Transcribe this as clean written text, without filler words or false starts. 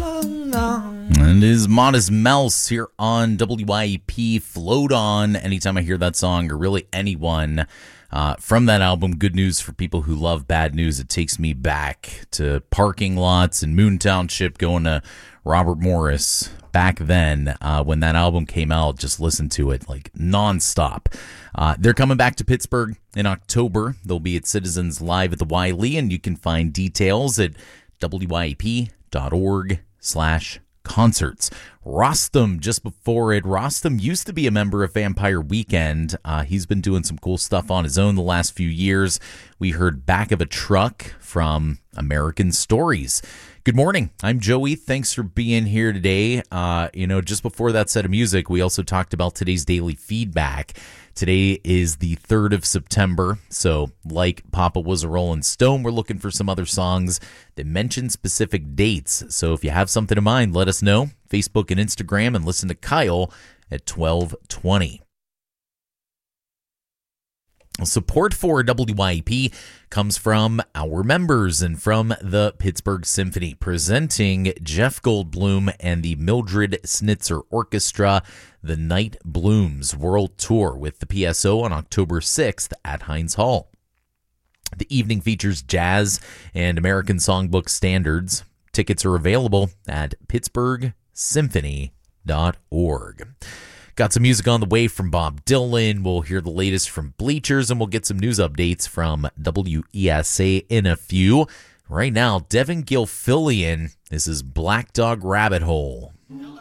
And it is Modest Mouse here on WYEP. Float On. Anytime I hear that song, or really anyone from that album, Good News for People Who Love Bad News, it takes me back to parking lots in Moon Township, going to Robert Morris back then when that album came out. Just listen to it like nonstop. They're coming back to Pittsburgh in October. They'll be at Citizens Live at the Wiley, and you can find details at wyep.org/concerts. Rostam, just before it, Rostam used to be a member of Vampire Weekend. He's been doing some cool stuff on his own the last few years. We heard Back of a Truck from American Stories. Good morning. I'm Joey. Thanks for being here today. Just before that set of music, we also talked about today's daily feedback. Today is the 3rd of September, so like Papa Was a Rolling Stone, we're looking for some other songs that mention specific dates. So if you have something in mind, let us know. Facebook and Instagram, and listen to Kyle at 12:20. Support for WYEP comes from our members and from the Pittsburgh Symphony, presenting Jeff Goldblum and the Mildred Snitzer Orchestra, the Night Blooms World Tour with the PSO on October 6th at Heinz Hall. The evening features jazz and American Songbook standards. Tickets are available at pittsburghsymphony.org. Got some music on the way from Bob Dylan. We'll hear the latest from Bleachers, and we'll get some news updates from WESA in a few. Right now, Devin Gilfillian. This is Black Dog Rabbit Hole.